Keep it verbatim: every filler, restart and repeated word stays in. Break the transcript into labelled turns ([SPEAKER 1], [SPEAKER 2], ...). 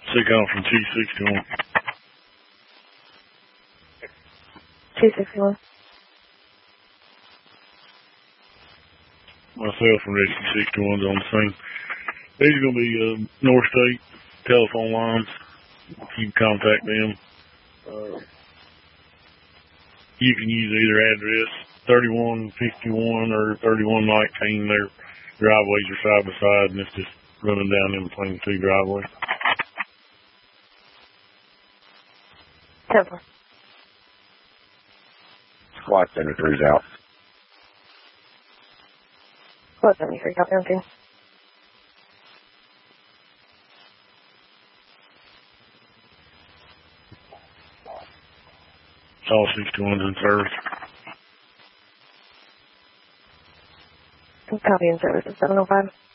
[SPEAKER 1] Sick on from T sixty-one.
[SPEAKER 2] T sixty-one.
[SPEAKER 1] Myself and Rescue sixty-one's on the scene. These are going to be uh, North State telephone lines. If you contact them, uh, you can use either address, thirty-one fifty-one or thirty-one nineteen. Their driveways are side by side, and it's just running down in between the two driveways.
[SPEAKER 2] Temple.
[SPEAKER 3] Squad seventy-three's out.
[SPEAKER 2] Squad seventy-three, copy on scene.
[SPEAKER 1] All sixty-one's in service.
[SPEAKER 2] Copy in service at seven oh five.